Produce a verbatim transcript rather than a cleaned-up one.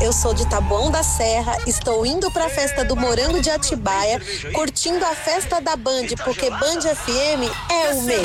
Eu sou de Taboão da Serra, estou indo para a festa do Morango de Atibaia, curtindo a festa da Band, porque Band F M é o melhor.